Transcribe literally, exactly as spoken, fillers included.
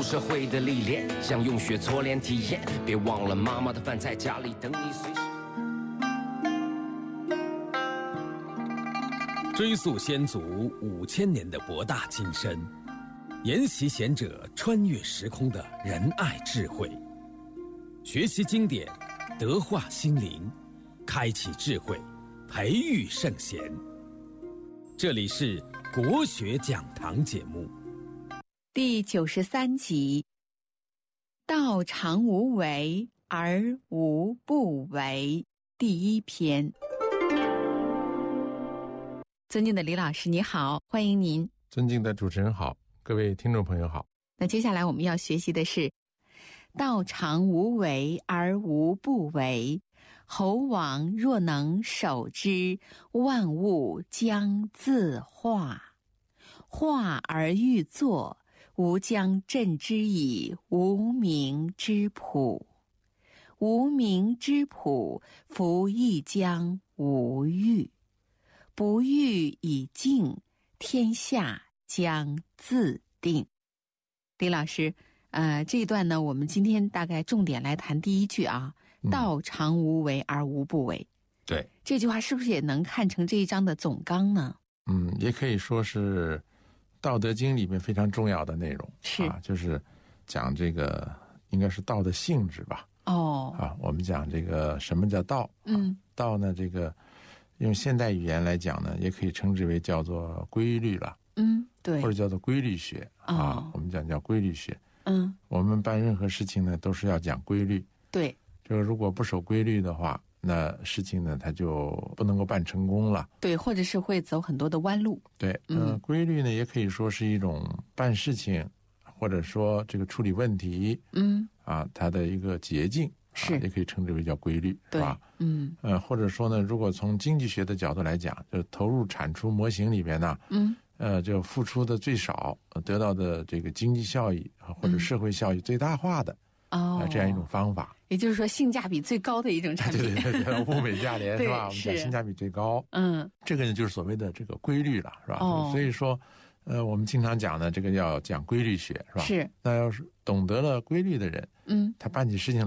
社会的历练，想用血搓炼体验。别忘了妈妈的饭在家里等你，随时。 追溯先祖五千年的博大精深，研习贤者穿越时空的仁爱智慧，学习经典，德化心灵，开启智慧，培育圣贤。这里是国学讲堂节目第九十三集，道常无为而无不为，第一篇。尊敬的李老师你好，欢迎您。 尊敬的主持人好，各位听众朋友好。 那接下来我们要学习的是道常无为而无不为，侯王若能守之，万物将自化。化而欲作，吾将振之以无名之朴。无名之朴，夫亦将无欲。不欲以静，天下将自定。李老师，呃，这一段呢，我们今天大概重点来谈第一句啊，嗯、道常无为而无不为。 对， 这句话是不是也能看成这一章的总纲呢？ 嗯，也可以说是《道德经》里面非常重要的内容。 是啊，就是讲这个应该是道的性质吧。 哦， 啊，我们讲这个什么叫道？ 嗯， 啊、道呢，这个用现代语言来讲呢，也可以称之为叫做规律了。 嗯，对， 或者叫做规律学、哦、啊，我们讲叫规律学。 嗯， 我们办任何事情呢，都是要讲规律。 对， 这个如果不守规律的话，那事情呢，它就不能够办成功了。 对，或者是会走很多的弯路。 对，嗯、呃，规律呢，也可以说是一种办事情，或者说这个处理问题， 嗯， 啊，它的一个捷径。 是、 啊，也可以称之为叫规律， 对， 是吧？ 嗯， 呃，或者说呢，如果从经济学的角度来讲，就是投入产出模型里边呢， 嗯， 呃，就付出的最少，得到的这个经济效益或者社会效益最大化的， 哦、 嗯呃，这样一种方法。 也就是说，性价比最高的一种产品。 对对对对，物美价廉是吧？我们讲性价比最高。 嗯， 这个呢，就是所谓的这个规律了，是吧？ 哦， 所以说，呃，我们经常讲的这个要讲规律学，是吧？ 是。 那要是懂得了规律的人， 嗯， 他办起事情